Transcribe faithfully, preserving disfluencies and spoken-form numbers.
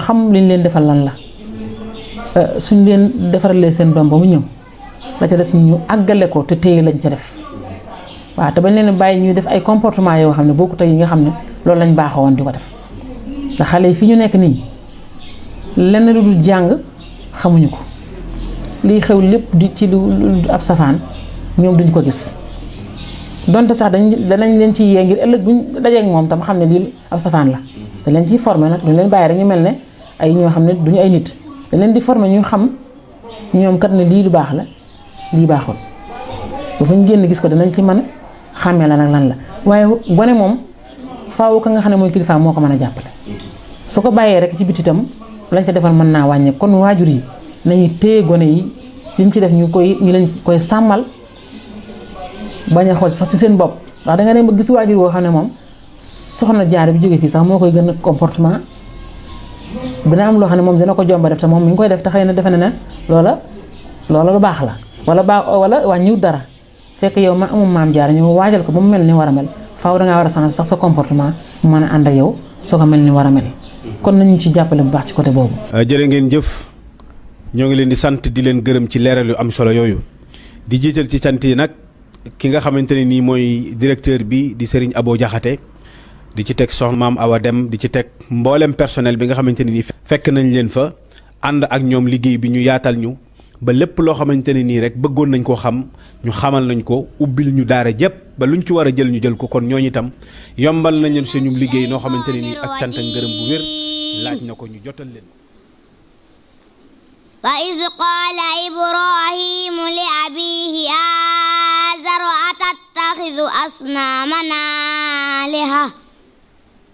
xam liñ leen defal lan la suñ leen defaralee seen doom ba mu ñëw la ca des ñu àggale ko te téye lañ ca def waaw te bañ leen bàyyi ñuy def ay comportement yoo xam ne bokkut ak yi nga xam ne loolu lañ baaxoo woon di ko def ndax xale yi fi ñu nekk nii lenn lu dul jàng xamuñu ko lii xew lépp di ci lu ab safaan ñoom duñ ko gis donte sax dañ danañ leen ci yee ngir ëllëg buñ dajeek moom tam xam ne lii ab safaan la dañ leen ciy formé nag duñ leen bàyyi rek ñu mel ne ay ñoo xam ne duñu ay nit dañ leen di formé ñu xam ñoom kat ne lii lu baax la lii baaxul ba fu ñu génn gis ko danañ ci mën a xàmmee la nag lan la waaye gone moom faaw ka nga xam ne mooy kilifa moo ko mën a jàppale su ko bàyyee rek ci biti itam lañ ca defal mën naa wàññe kon waajur yi nañu téye gone yi liñ ci def ñu koy ñu leen koy sàmmal bañ a xool sax ci seen bopp ndax danga dem ba gis waajur woo xam ne moom soxna jaar bi jóge fii sax moo koy gën a comportement dina am loo xam ne moom dina ko jomba def te moom mi ngi koy def te xëy na defe na ne loola loola lu baax la wala baax wala wàññiwut dara fekk yow ma amul maam jaar ñu waajal ko ba mu mel ni war a mel faaw dangaa war a changer sax sa comportement mu mën a ànd ak yow soo ko mel ni war a mel kon nañu ci jàppale bu baax ci côté boobu. jërë ngeen jëf ñoo ngi leen di sant di leen gërëm ci leeral yu am solo yooyu di jiital ci sant yi nag ki nga xamante ne nii mooy directeur bi di Serigne Abo Diakhaté di ci teg soxna maam Awa Dem di ci teg mboolem personnel bi nga xamante ne nii fekk nañ leen fa ànd ak ñoom liggéey bi ñu yaatal ñu ba lépp loo xamante ne nii rek bëggoon nañ koo xam ñu xamal nañ ko ubbil ñu daara jëpp ba luñ ci war a jël ñu jël ko kon ñooñu itam yombal nañ leen suñu liggéey noo xamante ne nii ak cant ak ngërëm bu wér laaj na ko ñu jotal leen. wa iz qaala Ibraahiimu li abiihi aazara atattaxidu asnaaman aaliha